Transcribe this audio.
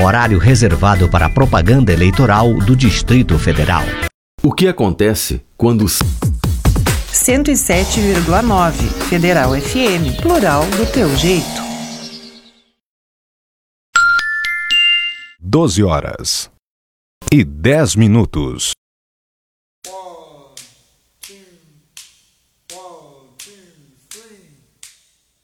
Horário reservado para propaganda eleitoral do Distrito Federal. O que acontece quando 107,9 Federal FM, plural do teu jeito. 12 horas e 10 minutos.